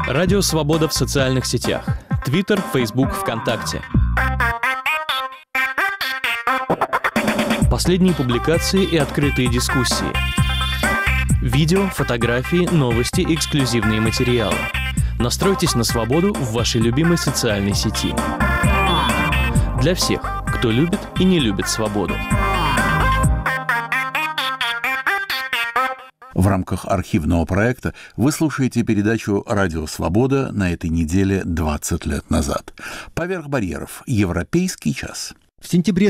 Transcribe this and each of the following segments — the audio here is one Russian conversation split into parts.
Радио «Свобода» в социальных сетях. Твиттер, Фейсбук, ВКонтакте. Последние публикации и открытые дискуссии. Видео, фотографии, новости, эксклюзивные материалы. Настройтесь на свободу в вашей любимой социальной сети. Для всех, кто любит и не любит свободу. В рамках архивного проекта вы слушаете передачу «Радио Свобода» на этой неделе 20 лет назад. «Поверх барьеров. Европейский час». В сентябре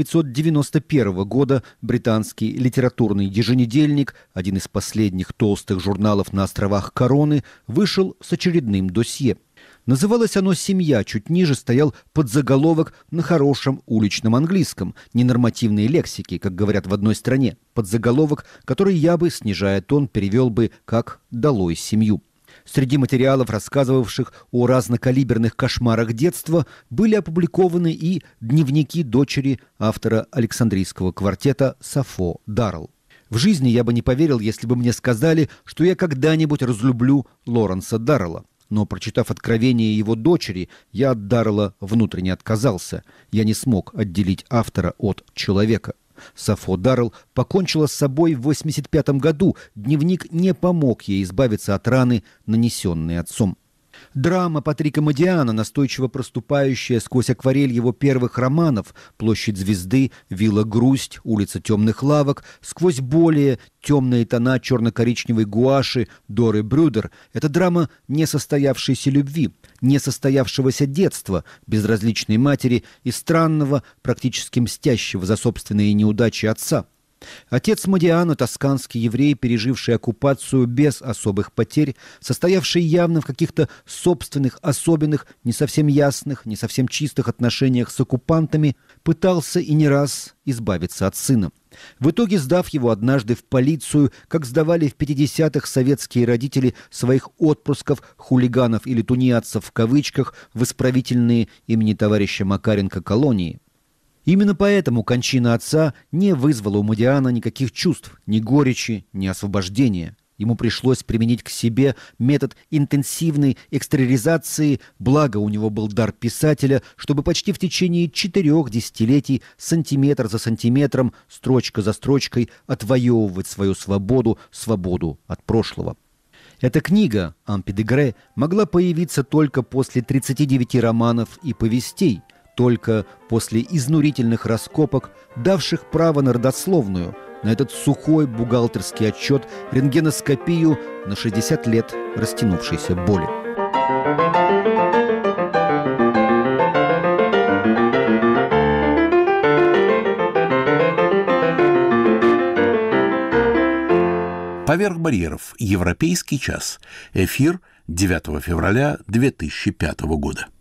1991 года британский литературный еженедельник, один из последних толстых журналов на островах Короны, вышел с очередным досье. Называлось оно «Семья», чуть ниже стоял подзаголовок на хорошем уличном английском, ненормативной лексике, как говорят в одной стране, подзаголовок, который я бы, снижая тон, перевел бы как «Долой семью». Среди материалов, рассказывавших о разнокалиберных кошмарах детства, были опубликованы и дневники дочери автора Александрийского квартета Сафо Даррелл. В жизни я бы не поверил, если бы мне сказали, что я когда-нибудь разлюблю Лоуренса Даррелла. Но, прочитав откровение его дочери, я от Даррелла внутренне отказался. Я не смог отделить автора от человека. Сафо Даррелл покончила с собой в 1985 году. Дневник не помог ей избавиться от раны, нанесенной отцом. Драма Патрика Модиана, настойчиво проступающая сквозь акварель его первых романов «Площадь звезды», «Вилла Грусть», «Улица темных лавок», сквозь более темные тона черно-коричневой гуаши Доры Брюдер – это драма несостоявшейся любви, несостоявшегося детства, безразличной матери и странного, практически мстящего за собственные неудачи отца. Отец Модиана, тосканский еврей, переживший оккупацию без особых потерь, состоявший явно в каких-то собственных, особенных, не совсем ясных, не совсем чистых отношениях с оккупантами, пытался и не раз избавиться от сына. В итоге, сдав его однажды в полицию, как сдавали в 50-х советские родители своих отпрысков, хулиганов или тунеядцев в кавычках, в исправительные имени товарища Макаренко колонии. Именно поэтому кончина отца не вызвала у Модиана никаких чувств, ни горечи, ни освобождения. Ему пришлось применить к себе метод интенсивной экстериоризации, благо у него был дар писателя, чтобы почти в течение 4 десятилетий, сантиметр за сантиметром, строчка за строчкой отвоевывать свою свободу, свободу от прошлого. Эта книга «Ампи-де-Гре» могла появиться только после 39 романов и повестей, только после изнурительных раскопок, давших право на родословную, на этот сухой бухгалтерский отчет, рентгеноскопию на 60 лет растянувшейся боли. «Поверх барьеров. Европейский час». Эфир 9 февраля 2005 года.